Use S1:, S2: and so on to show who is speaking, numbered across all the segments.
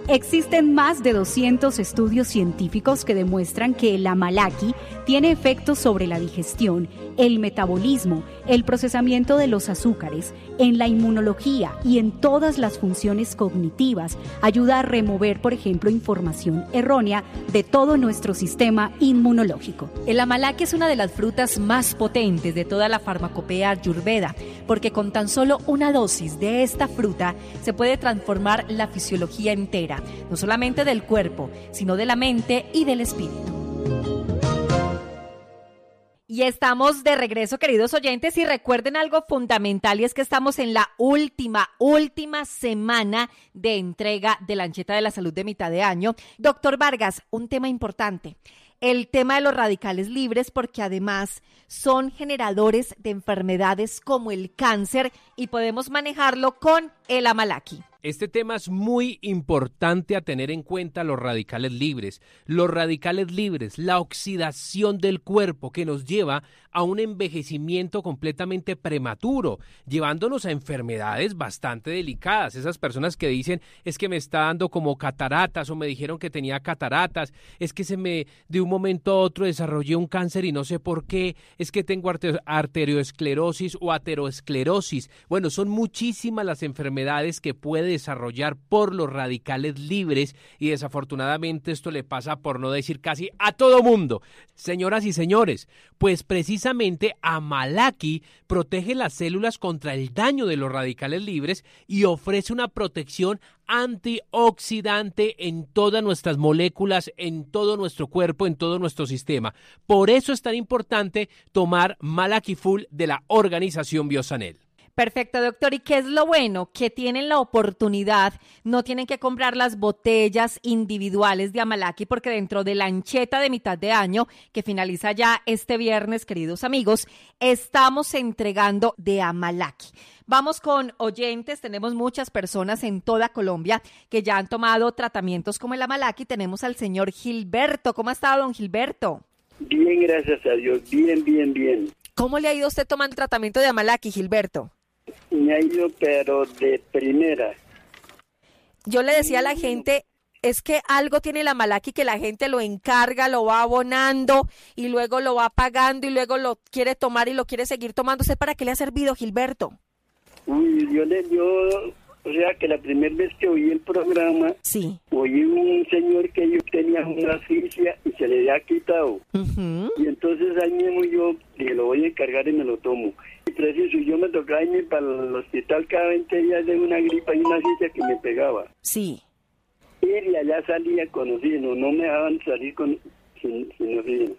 S1: Existen más de 200 estudios científicos que demuestran que el amalaki tiene efectos sobre la digestión, el metabolismo, el procesamiento de los azúcares, en la inmunología y en todas las funciones cognitivas. Ayuda a remover, por ejemplo, información errónea de todo nuestro sistema inmunológico.
S2: El amalaki es una de las frutas más potentes de toda la farmacopea ayurveda, porque con tan solo una dosis de esta fruta se puede transformar la fisiología entera, no solamente del cuerpo, sino de la mente y del espíritu. Y estamos de regreso, queridos oyentes, y recuerden algo fundamental, y es que estamos en la última semana de entrega de la Ancheta de la Salud de mitad de año. Doctor Vargas, un tema importante, el tema de los radicales libres, porque además son generadores de enfermedades como el cáncer y podemos manejarlo con el amalaki.
S3: Este tema es muy importante a tener en cuenta, los radicales libres. Los radicales libres, la oxidación del cuerpo que nos lleva a un envejecimiento completamente prematuro, llevándonos a enfermedades bastante delicadas. Esas personas que dicen, es que me está dando como cataratas o me dijeron que tenía cataratas, es que de un momento a otro desarrollé un cáncer y no sé por qué, es que tengo arteriosclerosis o aterosclerosis. Bueno, son muchísimas las enfermedades que puede desarrollar por los radicales libres y desafortunadamente esto le pasa, por no decir casi a todo mundo. Señoras y señores, pues precisamente amalaki protege las células contra el daño de los radicales libres y ofrece una protección antioxidante en todas nuestras moléculas, en todo nuestro cuerpo, en todo nuestro sistema. Por eso es tan importante tomar Malaki Full de la organización Biosanel.
S2: Perfecto, doctor. ¿Y qué es lo bueno? Que tienen la oportunidad, no tienen que comprar las botellas individuales de amalaki, porque dentro de la ancheta de mitad de año, que finaliza ya este viernes, queridos amigos, estamos entregando de amalaki. Vamos con oyentes, tenemos muchas personas en toda Colombia que ya han tomado tratamientos como el amalaki. Tenemos al señor Gilberto. ¿Cómo ha estado, don Gilberto?
S4: Bien, gracias a Dios. Bien.
S2: ¿Cómo le ha ido a usted tomando el tratamiento de amalaki, Gilberto?
S4: Me ha ido, pero de primera.
S2: Yo le decía a la gente, es que algo tiene el amalaki que la gente lo encarga, lo va abonando y luego lo va pagando y luego lo quiere tomar y lo quiere seguir tomando. ¿Usted para qué le ha servido, Gilberto?
S4: Uy, o sea que la primera vez que oí el programa,
S2: sí,
S4: oí un señor que yo tenía una asfixia y se le había quitado.
S2: Uh-huh.
S4: Y entonces ahí mismo yo dije, lo voy a encargar y me lo tomo. Y preciso, yo me tocaba irme para el hospital cada 20 días de una gripa y una asfixia que me pegaba.
S2: Sí.
S4: Y de allá salía con oxígeno, no me dejaban salir sin oxígeno.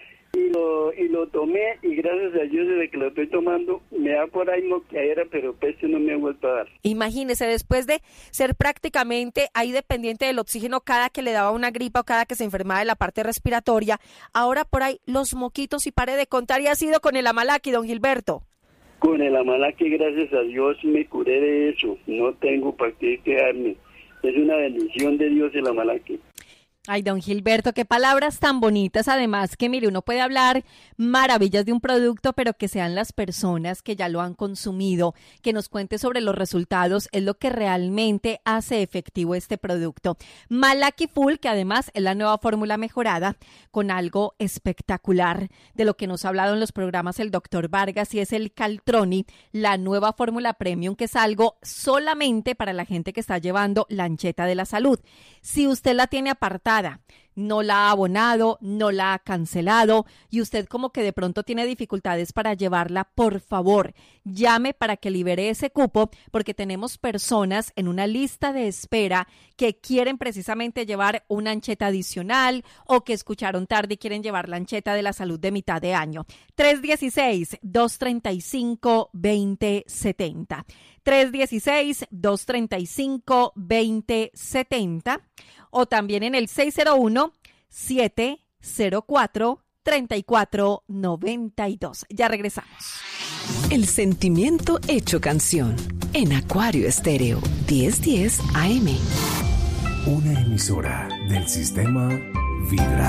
S4: Y lo tomé y gracias a Dios desde que lo estoy tomando me da por ahí moqueadera, pero peste no me ha vuelto a dar.
S2: Imagínese, después de ser prácticamente ahí dependiente del oxígeno cada que le daba una gripa o cada que se enfermaba de la parte respiratoria, ahora por ahí los moquitos y pare de contar, y ha sido con el amalaki, don Gilberto.
S4: Con el amalaki, gracias a Dios, me curé de eso. No tengo para qué quedarme. Es una bendición de Dios el amalaki.
S2: Ay, don Gilberto, qué palabras tan bonitas. Además que, mire, uno puede hablar maravillas de un producto, pero que sean las personas que ya lo han consumido, que nos cuente sobre los resultados, es lo que realmente hace efectivo este producto. Malaki Full, que además es la nueva fórmula mejorada con algo espectacular de lo que nos ha hablado en los programas el doctor Vargas, y es el Caltroni, la nueva fórmula premium, que es algo solamente para la gente que está llevando la ancheta de la salud. Si usted la tiene apartada, no la ha abonado, no la ha cancelado y usted como que de pronto tiene dificultades para llevarla, por favor, llame para que libere ese cupo, porque tenemos personas en una lista de espera que quieren precisamente llevar una ancheta adicional o que escucharon tarde y quieren llevar la ancheta de la salud de mitad de año. 316-235-2070. 316-235-2070 o también en el 601-704-3492. Ya regresamos.
S5: El sentimiento hecho canción en Acuario Estéreo 1010 AM.
S6: Una emisora del sistema Vibra.